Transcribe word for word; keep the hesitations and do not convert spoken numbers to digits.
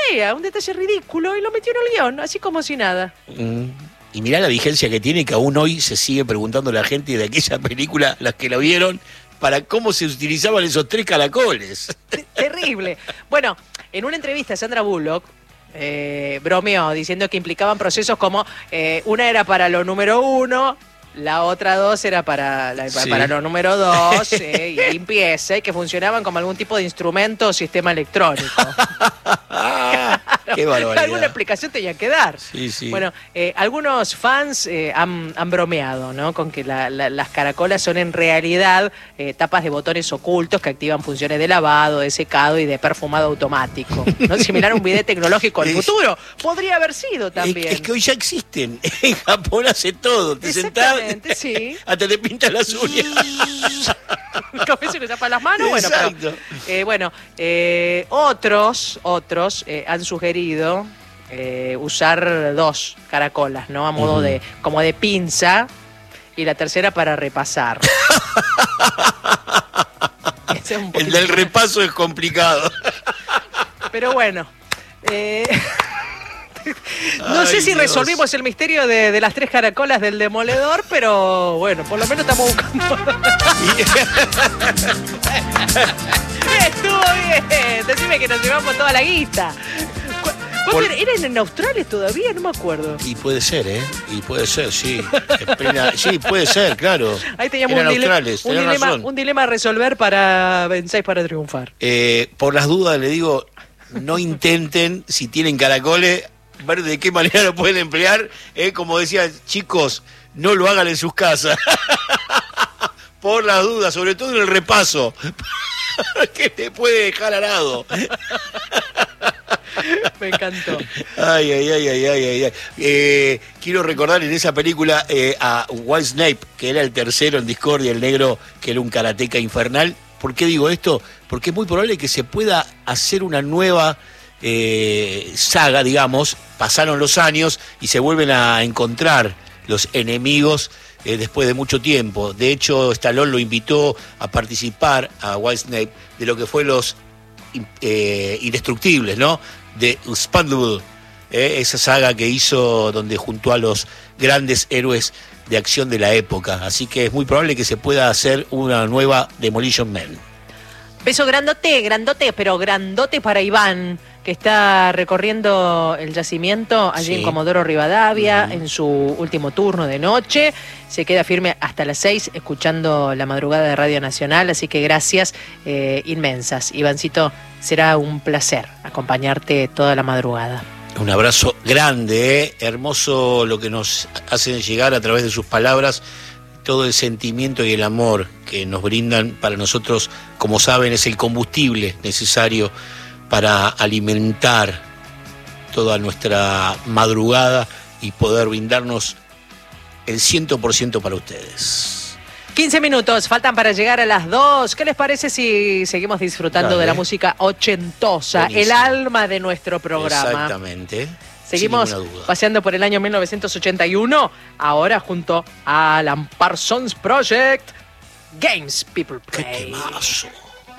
idea, un detalle ridículo y lo metió en el guión, así como si nada. Mm. Y mirá la vigencia que tiene, que aún hoy se sigue preguntando la gente de aquella película, las que la vieron, para cómo se utilizaban esos tres caracoles. Terrible. Bueno, en una entrevista Sandra Bullock eh, bromeó diciendo que implicaban procesos como eh, una era para lo número uno, la otra dos era para, la, Sí. para lo número dos, eh, y limpieza, y que funcionaban como algún tipo de instrumento o sistema electrónico. Qué barbaridad. Alguna explicación tenía que dar. Sí, sí. Bueno, eh, algunos fans eh, han, han bromeado, ¿no? Con que la, la, las caracolas son en realidad eh, tapas de botones ocultos que activan funciones de lavado, de secado y de perfumado automático, ¿no? Similar a un bidet tecnológico del futuro. Podría haber sido también. Es, es que hoy ya existen. En Japón hace todo. Te sentás, sí. hasta te pintas las uñas. Como eso que tapa las manos, bueno, Exacto. pero, eh, bueno eh, otros, otros eh, han sugerido eh, usar dos caracolas, ¿no? A modo Uh-huh. de, como de pinza, y la tercera para repasar. Ese es un El poquito del más. repaso es complicado. Pero bueno. Eh... No Ay, sé si Dios. resolvimos el misterio de, de las tres caracolas del demoledor, pero bueno, por lo menos estamos buscando. Estuvo bien. Decime que nos llevamos toda la guita. ¿Cu- Por- ¿Cuándo era? ¿Eran en Australia todavía? No me acuerdo. Y puede ser, ¿eh? Y puede ser, sí. En plena- Sí, puede ser, claro. Ahí teníamos Eran un, dile- australes, un tenés dilema, razón. un dilema a resolver para Pensáis para triunfar. Eh, por las dudas le digo, no intenten, si tienen caracoles, ver de qué manera lo pueden emplear. Eh, como decía, chicos, no lo hagan en sus casas. Por las dudas, sobre todo en el repaso. Que te puede dejar arado. Me encantó. Ay, ay, ay, ay, ay, ay, ay. Eh, quiero recordar en esa película eh, a White Snape, que era el tercero en Discordia, el negro, que era un karateca infernal. ¿Por qué digo esto? Porque es muy probable que se pueda hacer una nueva eh, saga, digamos. Pasaron los años y se vuelven a encontrar los enemigos eh, después de mucho tiempo. De hecho, Stallone lo invitó a participar a White Snape de lo que fue los eh, Indestructibles, ¿no? De Expendable, eh, esa saga que hizo donde juntó a los grandes héroes de acción de la época. Así que es muy probable que se pueda hacer una nueva Demolition Man. Beso grandote, grandote, pero grandote para Iván, que está recorriendo el yacimiento allí Sí. en Comodoro Rivadavia, Uh-huh. en su último turno de noche. Se queda firme hasta las seis, escuchando la madrugada de Radio Nacional, así que gracias eh, inmensas. Ivancito, será un placer acompañarte toda la madrugada. Un abrazo grande, ¿eh? Hermoso lo que nos hacen llegar a través de sus palabras, todo el sentimiento y el amor que nos brindan. Para nosotros, como saben, es el combustible necesario para alimentar toda nuestra madrugada y poder brindarnos el cien por ciento para ustedes. quince minutos faltan para llegar a las dos. ¿Qué les parece si seguimos disfrutando Dale. de la música ochentosa, Buenísimo. el alma de nuestro programa? Exactamente. Seguimos Sin ninguna duda. paseando por el año mil novecientos ochenta y uno, ahora junto a Alan Parsons Project, Games People ¡Qué Play. temazo!